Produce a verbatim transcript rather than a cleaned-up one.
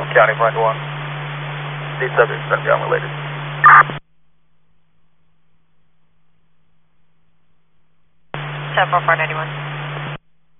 County, front one. These subjects are unrelated. ten four four ninety-one.